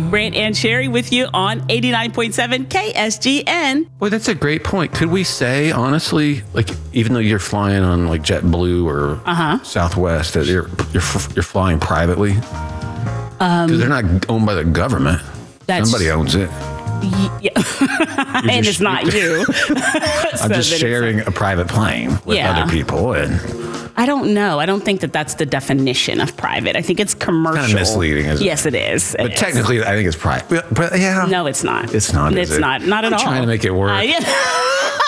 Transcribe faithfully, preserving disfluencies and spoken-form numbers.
Brant and Sherry with you on eighty-nine point seven K S G N. Boy, that's a great point. Could we say, honestly, like, even though you're flying on like JetBlue or uh-huh. Southwest, that you're, you're you're flying privately? Because um, they're not owned by the government. Somebody owns it. Yeah. And just, it's not you. I'm so just sharing a private plane with yeah. other people. And I don't know. I don't think that that's the definition of private. I think it's commercial. Kind of misleading, isn't yes, it? Yes, it is. But it technically, is. I think it's private. But, but yeah. No, it's not. It's not. It's it? not. Not at I'm all. Trying to make it work. Uh, yeah.